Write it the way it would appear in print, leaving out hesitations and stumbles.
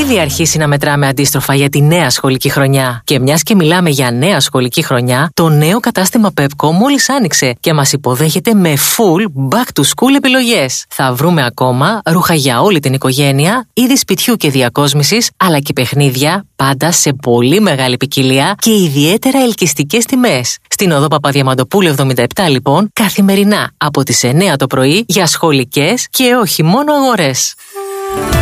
ήδη αρχίσει να μετράμε αντίστροφα για τη νέα σχολική χρονιά. Και μιας και μιλάμε για νέα σχολική χρονιά, το νέο κατάστημα Pepco μόλις άνοιξε και μας υποδέχεται με full back to school επιλογές. Θα βρούμε ακόμα ρούχα για όλη την οικογένεια, είδη σπιτιού και διακόσμησης, αλλά και παιχνίδια, πάντα σε πολύ μεγάλη ποικιλία και ιδιαίτερα ελκυστικές τιμές. Στην οδό Παπαδιαμαντοπούλου 77 λοιπόν, καθημερινά από τις 9 το πρωί για σχολικές και όχι μόνο αγορές.